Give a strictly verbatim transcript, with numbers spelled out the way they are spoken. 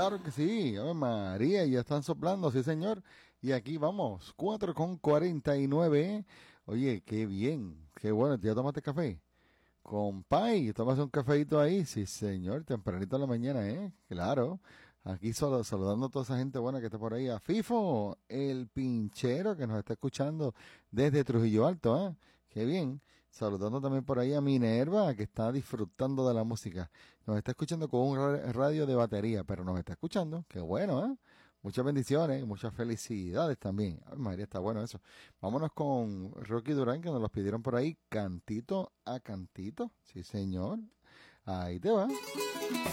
Claro que sí, Ave María, ya están soplando, sí señor. Y aquí vamos, cuatro con cuarenta y nueve. Oye, qué bien, qué bueno, ¿ya tomaste café? Compay, tomas un cafeíto ahí, sí señor, tempranito en la mañana, ¿eh? Claro. Aquí solo, saludando a toda esa gente buena que está por ahí. A Fifo, el pinchero que nos está escuchando desde Trujillo Alto, ¿eh? Qué bien. Saludando también por ahí a Minerva, que está disfrutando de la música. Nos está escuchando con un ra- radio de batería, pero nos está escuchando. Qué bueno, ¿eh? Muchas bendiciones, muchas felicidades también. Ay, María, está bueno eso. Vámonos con Rocky Durán, que nos los pidieron por ahí, cantito a cantito. Sí, señor. Ahí te va.